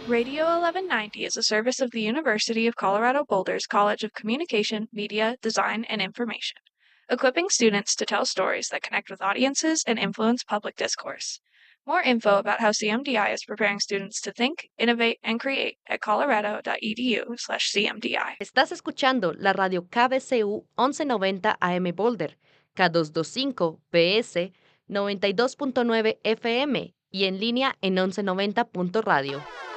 Radio 1190 is a service of the University of Colorado Boulder's College of Communication, Media, Design, and Information, equipping students to tell stories that connect with audiences and influence public discourse. More info about how CMDI is preparing students to think, innovate, and create at colorado.edu/CMDI. Estás escuchando la radio KBCU 1190 AM Boulder, K225 PS 92.9 FM y en línea en 1190.radio.